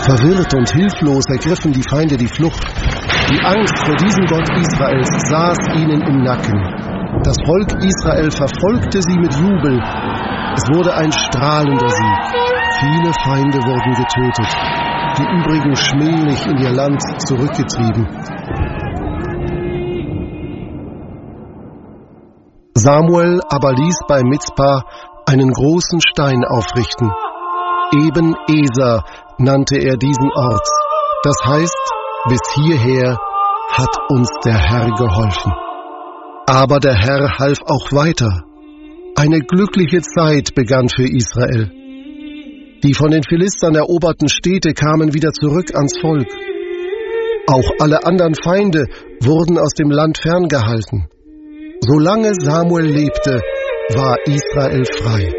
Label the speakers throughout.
Speaker 1: Verwirrt und hilflos ergriffen die Feinde die Flucht. Die Angst vor diesem Gott Israels saß ihnen im Nacken. Das Volk Israel verfolgte sie mit Jubel. Es wurde ein strahlender Sieg. Viele Feinde wurden getötet, die übrigen schmählich in ihr Land zurückgetrieben. Samuel aber ließ bei Mizpa einen großen Stein aufrichten. Eben Eser nannte er diesen Ort. Das heißt, bis hierher hat uns der Herr geholfen. Aber der Herr half auch weiter. Eine glückliche Zeit begann für Israel. Die von den Philistern eroberten Städte kamen wieder zurück ans Volk. Auch alle anderen Feinde wurden aus dem Land ferngehalten. Solange Samuel lebte, war Israel frei.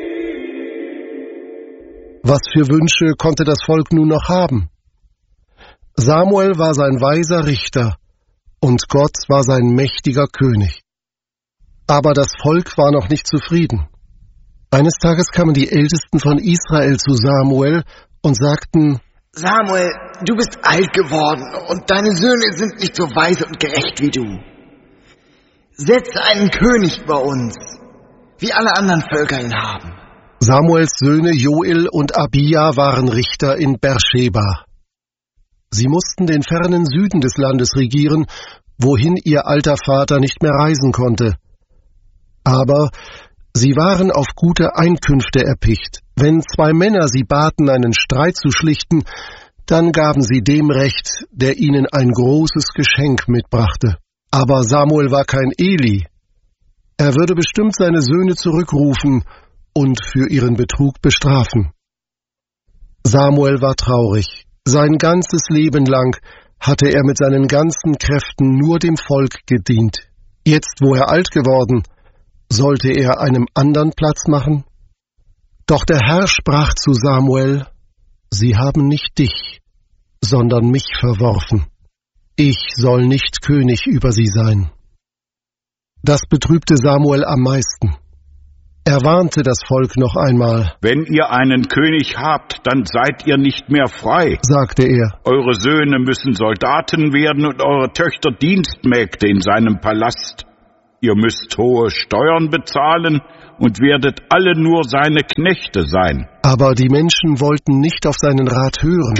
Speaker 1: Was für Wünsche konnte das Volk nun noch haben? Samuel war sein weiser Richter und Gott war sein mächtiger König. Aber das Volk war noch nicht zufrieden. Eines Tages kamen die Ältesten von Israel zu Samuel und sagten:
Speaker 2: Samuel, du bist alt geworden und deine Söhne sind nicht so weise und gerecht wie du. Setze einen König über uns, wie alle anderen Völker ihn haben.
Speaker 1: Samuels Söhne Joel und Abia waren Richter in Beersheba. Sie mussten den fernen Süden des Landes regieren, wohin ihr alter Vater nicht mehr reisen konnte. Aber sie waren auf gute Einkünfte erpicht. Wenn zwei Männer sie baten, einen Streit zu schlichten, dann gaben sie dem Recht, der ihnen ein großes Geschenk mitbrachte. Aber Samuel war kein Eli. Er würde bestimmt seine Söhne zurückrufen und für ihren Betrug bestrafen. Samuel war traurig. Sein ganzes Leben lang hatte er mit seinen ganzen Kräften nur dem Volk gedient. Jetzt, wo er alt geworden, sollte er einem anderen Platz machen? Doch der Herr sprach zu Samuel: Sie haben nicht dich, sondern mich verworfen. Ich soll nicht König über sie sein. Das betrübte Samuel am meisten. Er warnte das Volk noch einmal.
Speaker 3: Wenn ihr einen König habt, dann seid ihr nicht mehr frei,
Speaker 1: sagte er.
Speaker 3: Eure Söhne müssen Soldaten werden und eure Töchter Dienstmägde in seinem Palast. Ihr müsst hohe Steuern bezahlen und werdet alle nur seine Knechte sein.
Speaker 1: Aber die Menschen wollten nicht auf seinen Rat hören.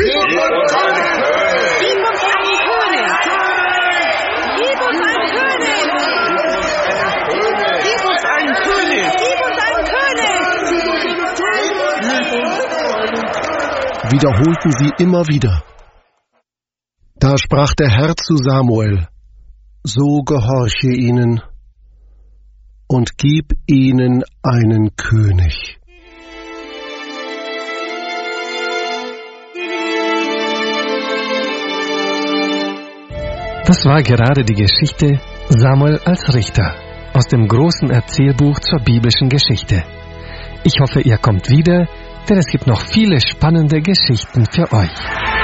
Speaker 1: Wiederholten sie immer wieder. Da sprach der Herr zu Samuel: So gehorche ihnen und gib ihnen einen König.
Speaker 4: Das war gerade die Geschichte Samuel als Richter aus dem großen Erzählbuch zur biblischen Geschichte. Ich hoffe, ihr kommt wieder, denn es gibt noch viele spannende Geschichten für euch.